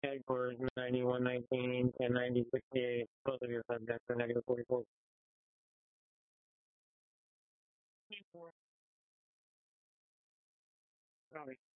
Headquarters 9119 and 9068. Both of your subjects are negative 44. Copy.